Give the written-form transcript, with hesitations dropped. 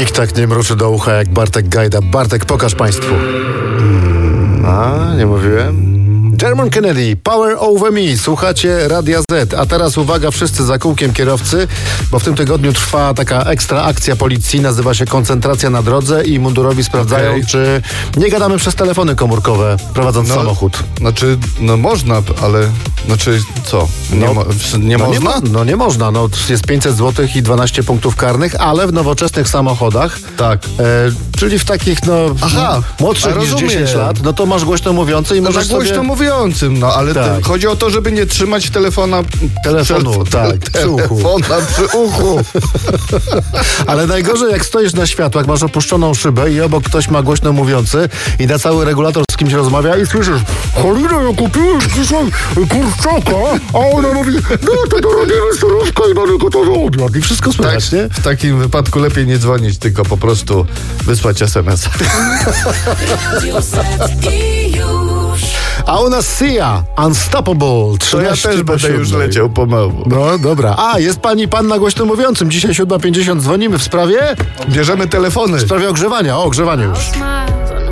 Nikt tak nie mruczy do ucha jak Bartek Gajda. Bartek, pokaż państwu. Nie mówiłem. German Kennedy, Power Over Me. Słuchacie Radia Z. A teraz uwaga, wszyscy za kółkiem kierowcy, bo w tym tygodniu trwa taka ekstra akcja policji. Nazywa się koncentracja na drodze i mundurowi sprawdzają, czy nie gadamy przez telefony komórkowe prowadząc samochód. Znaczy, można, ale... Znaczy, co? Nie można? Nie można. Jest 500 zł i 12 punktów karnych, ale w nowoczesnych samochodach, tak. Czyli w takich, młodszych niż 10 lat, to masz głośno mówiący i możesz sobie... głośno mówiącym, ale tak. Chodzi o to, żeby nie trzymać telefonu przy uchu. Przy uchu. Ale najgorzej, jak stoisz na światłach, masz opuszczoną szybę i obok ktoś ma głośno mówiący i na cały regulator z kimś rozmawia i słyszysz: Halina, ja kupiłem dzisiaj kurczaka, a ona mówi: to dorobimy surówkę i mamy gotowy obiad. I wszystko słychać, tak, nie? W takim wypadku lepiej nie dzwonić, tylko po prostu wysłać SMS-a. A u nas Sia, Unstoppable. To ja też będę już leciał pomału. No dobra. Jest pan na głośno mówiącym. Dzisiaj 7:50. Dzwonimy w sprawie? Bierzemy telefony. W sprawie ogrzewania. Ogrzewanie już.